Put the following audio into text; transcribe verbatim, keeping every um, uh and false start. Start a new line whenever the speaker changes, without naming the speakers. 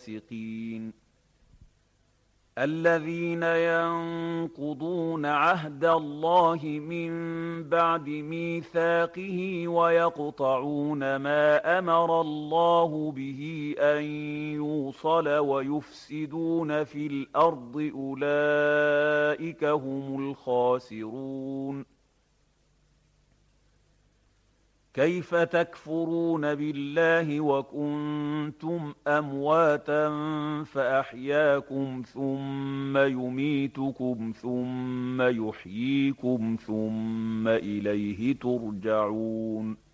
الفاسقين الذين ينقضون عهد الله من بعد ميثاقه ويقطعون ما أمر الله به أن يوصل ويفسدون في الأرض أولئك هم الخاسرون كيف تكفرون بالله وكنتم أمواتا فأحياكم ثم يميتكم ثم يحييكم ثم إليه ترجعون